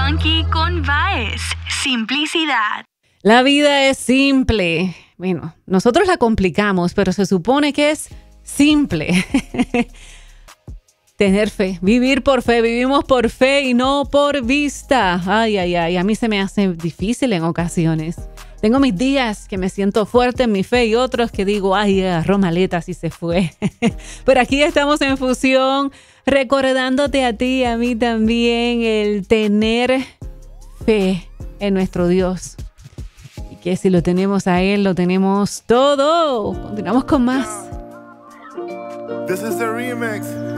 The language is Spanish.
Funky con Baez. Simplicidad. La vida es simple. Bueno, nosotros la complicamos, pero se supone que es simple. Tener fe, vivir por fe, vivimos por fe y no por vista. Ay, ay, ay, a mí se me hace difícil en ocasiones. Tengo mis días que me siento fuerte en mi fe y otros que digo, ay, agarró maletas y se fue. Pero aquí estamos en fusión, recordándote a ti y a mí también el tener fe en nuestro Dios. Y que si lo tenemos a Él, lo tenemos todo. Continuamos con más. This is the remix.